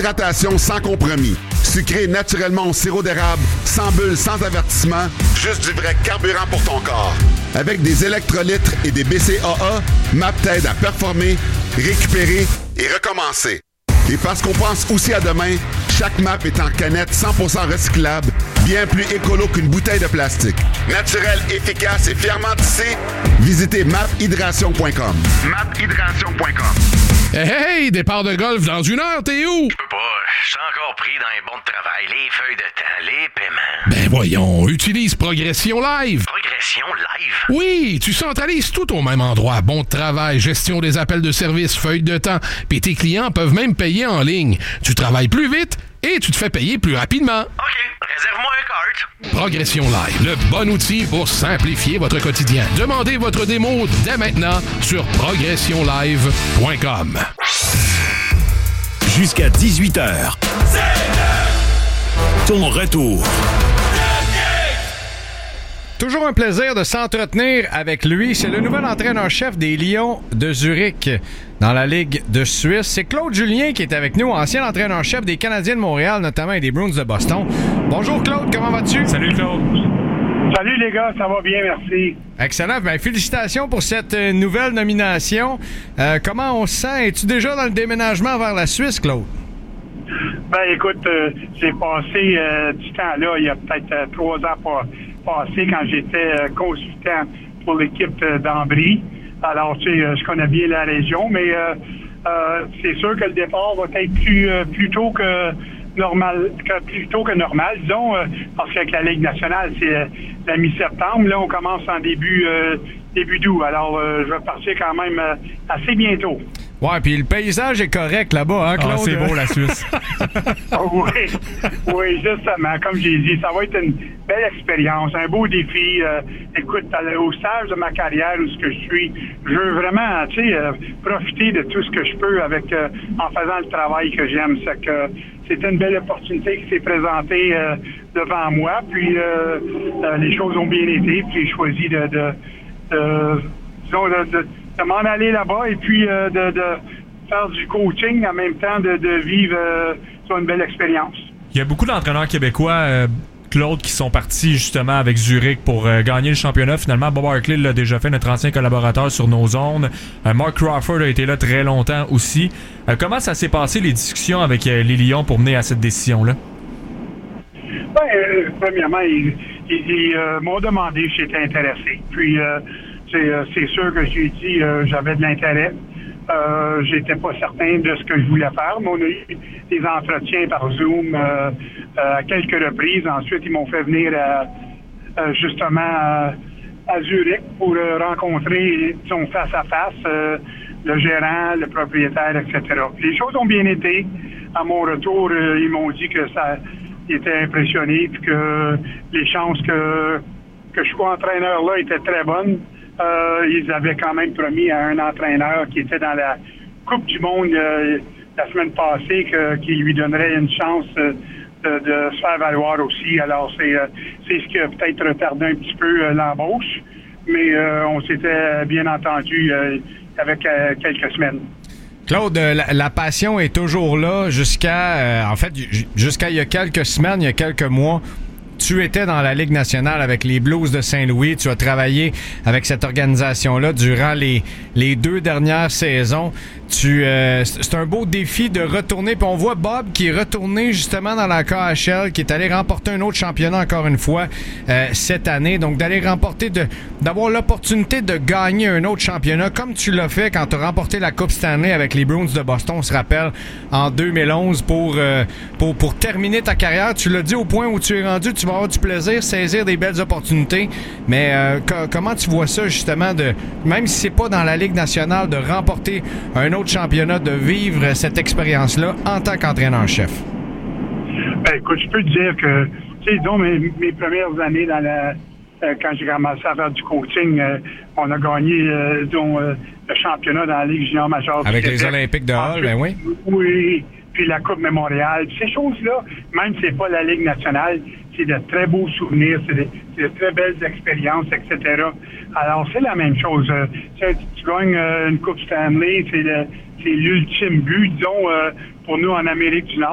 Hydratation sans compromis. Sucré naturellement au sirop d'érable, sans bulles, sans avertissement, juste du vrai carburant pour ton corps. Avec des électrolytes et des BCAA, MAP t'aide à performer, récupérer et recommencer. Et parce qu'on pense aussi à demain, chaque MAP est en canette 100% recyclable, bien plus écolo qu'une bouteille de plastique. Naturel, efficace et fièrement tissé, visitez maphydration.com. maphydration.com. Hey, départ de golf dans 1 heure, t'es où? Je peux pas, je suis encore pris dans les bons de travail, les feuilles de temps, les paiements. Ben voyons, utilise Progression Live. Progression Live? Oui, tu centralises tout au même endroit. Bon de travail, gestion des appels de service, feuilles de temps, puis tes clients peuvent même payer en ligne. Tu travailles plus vite et tu te fais payer plus rapidement. OK, réserve-moi un cart. Progression Live, le bon outil pour simplifier votre quotidien. Demandez votre démo dès maintenant sur progressionlive.com. Jusqu'à 18h. Ton retour. Toujours un plaisir de s'entretenir avec lui. C'est le nouvel entraîneur-chef des Lions de Zurich dans la Ligue de Suisse. C'est Claude Julien qui est avec nous, ancien entraîneur-chef des Canadiens de Montréal, notamment et des Bruins de Boston. Bonjour Claude, comment vas-tu? Salut Claude. Salut les gars, ça va bien, merci. Excellent. Ben, félicitations pour cette nouvelle nomination. Comment on se sent? Es-tu déjà dans le déménagement vers la Suisse, Claude? Ben écoute, j'ai passé du temps là, il y a peut-être 3 ans passé quand j'étais consultant pour l'équipe d'Ambry. Alors, tu sais, je connais bien la région, mais c'est sûr que le départ va être plus tôt que normal, disons, parce qu'avec la Ligue nationale, c'est la mi-septembre. Là, on commence en début d'août. Alors, je vais partir quand même assez bientôt. Ouais, puis le paysage est correct là-bas, hein, Claude? Ah, c'est beau, la Suisse. oui, justement. Comme j'ai dit, ça va être une belle expérience, un beau défi. Écoute, au stage de ma carrière où ce que je suis, je veux vraiment, tu sais, profiter de tout ce que je peux avec en faisant le travail que j'aime. C'est une belle opportunité qui s'est présentée devant moi. Puis les choses ont bien été. Puis j'ai choisi de m'en aller là-bas et puis de faire du coaching en même temps de vivre sur une belle expérience. Il y a beaucoup d'entraîneurs québécois, Claude, qui sont partis justement avec Zurich pour gagner le championnat. Finalement, Bob Hartley l'a déjà fait, notre ancien collaborateur sur nos zones. Mark Crawford a été là très longtemps aussi. Comment ça s'est passé, les discussions avec les Lions pour mener à cette décision-là? Premièrement, ils m'ont demandé si j'étais intéressé. Puis, c'est sûr que j'ai dit j'avais de l'intérêt. J'étais pas certain de ce que je voulais faire, mais on a eu des entretiens par Zoom à quelques reprises. Ensuite, ils m'ont fait venir justement à Zurich pour rencontrer son face-à-face, le gérant, le propriétaire, etc. Puis les choses ont bien été. À mon retour, ils m'ont dit que ça était impressionné puis que les chances que je sois entraîneur là étaient très bonnes. Ils avaient quand même promis à un entraîneur qui était dans la Coupe du Monde la semaine passée qu'il lui donnerait une chance de se faire valoir aussi. Alors, c'est ce qui a peut-être retardé un petit peu l'embauche, mais on s'était bien entendu avec quelques semaines. Claude, la passion est toujours là jusqu'à il y a quelques semaines, il y a quelques mois. Tu étais dans la Ligue nationale avec les Blues de Saint-Louis. Tu as travaillé avec cette organisation-là durant les 2 dernières saisons. C'est un beau défi de retourner. Puis on voit Bob qui est retourné justement dans la KHL, qui est allé remporter un autre championnat encore une fois cette année. Donc d'aller d'avoir l'opportunité de gagner un autre championnat, comme tu l'as fait quand tu as remporté la Coupe Stanley avec les Bruins de Boston, on se rappelle, en 2011 pour terminer ta carrière. Tu l'as dit, au point où tu es rendu, tu vas avoir du plaisir, saisir des belles opportunités. Mais comment tu vois ça justement, même si c'est pas dans la Ligue nationale, de remporter un autre championnat, de vivre cette expérience-là en tant qu'entraîneur-chef? Ben, écoute, je peux te dire que, tu sais, disons, mes premières années quand j'ai commencé à faire du coaching, on a gagné, le championnat dans la Ligue junior majeure. Avec les Olympiques de Hall, ben oui. Oui, puis la Coupe Mémorial. Ces choses-là, même si c'est pas la Ligue nationale, c'est de très beaux souvenirs, c'est de très belles expériences, etc. Alors, c'est la même chose. Tu gagnes une Coupe Stanley, c'est l'ultime but, disons, pour nous en Amérique du Nord.